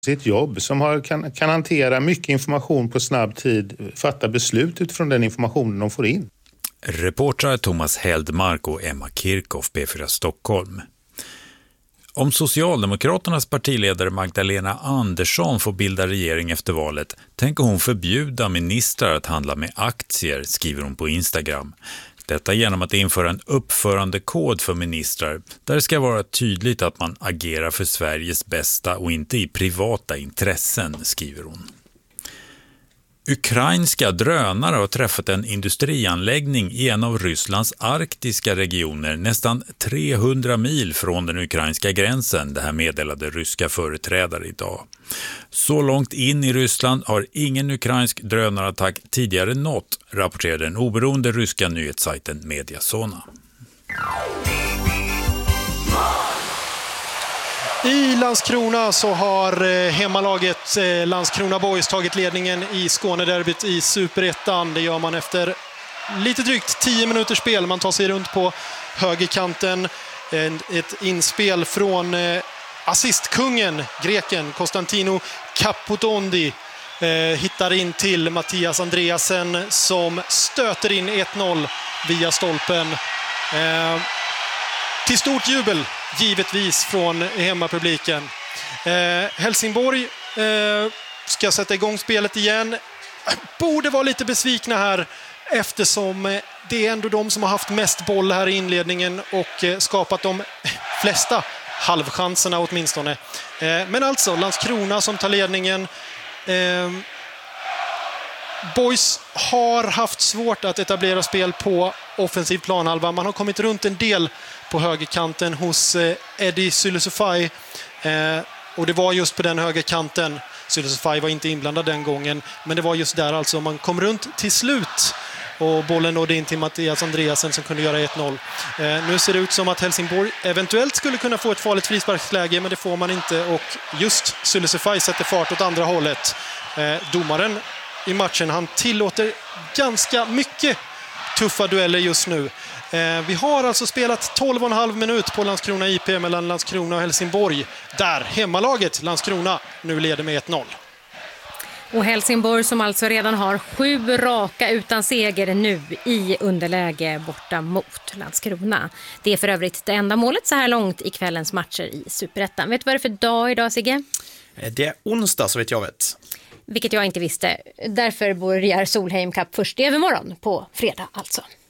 sitt jobb, som kan hantera mycket information på snabb tid, fatta beslut utifrån den informationen de får in. Reportrar Thomas Heldmark och Emma Kirchhoff, P4 Stockholm. Om Socialdemokraternas partiledare Magdalena Andersson får bilda regering efter valet tänker hon förbjuda ministrar att handla med aktier, skriver hon på Instagram. Detta genom att införa en uppförandekod för ministrar där det ska vara tydligt att man agerar för Sveriges bästa och inte i privata intressen, skriver hon. Ukrainska drönare har träffat en industrianläggning i en av Rysslands arktiska regioner nästan 300 mil från den ukrainska gränsen, det här meddelade ryska företrädare idag. Så långt in i Ryssland har ingen ukrainsk drönarattack tidigare nått, rapporterade den oberoende ryska nyhetssajten Mediazona. I Landskrona så har hemmalaget Landskrona Boys tagit ledningen i Skånederbyt i Superettan. Det gör man efter lite drygt 10 minuters spel. Man tar sig runt på högerkanten. Ett inspel från assistkungen, greken Konstantino Capotondi. Hittar in till Mattias Andreasen som stöter in 1-0 via stolpen. Till stort jubel givetvis från hemmapubliken. Helsingborg ska sätta igång spelet igen. Borde vara lite besvikna här eftersom det är ändå de som har haft mest boll här i inledningen och skapat de flesta halvchanserna åtminstone. Men alltså Landskrona som tar ledningen. Boys har haft svårt att etablera spel på offensiv planhalva. Man har kommit runt en del på högerkanten hos Eddie Sylisufaj. Och det var just på den högerkanten. Sylisufaj var inte inblandad den gången. Men det var just där alltså man kom runt till slut. Och bollen nådde in till Mattias Andreasen som kunde göra 1-0. Nu ser det ut som att Helsingborg eventuellt skulle kunna få ett farligt frisparksläge. Men det får man inte. Och just Sylisufaj sätter fart åt andra hållet. Domaren i matchen, han tillåter ganska mycket tuffa dueller just nu. Vi har alltså spelat 12,5 minut på Landskrona IP mellan Landskrona och Helsingborg. Där hemmalaget Landskrona nu leder med 1-0. Och Helsingborg som alltså redan har 7 raka utan seger nu i underläge borta mot Landskrona. Det är för övrigt det enda målet så här långt i kvällens matcher i Superettan. Vet du vad det är för dag idag, Sigge? Det är onsdag så vet jag vet. Vilket jag inte visste. Därför börjar Solheim Cup först i övermorgon på fredag alltså.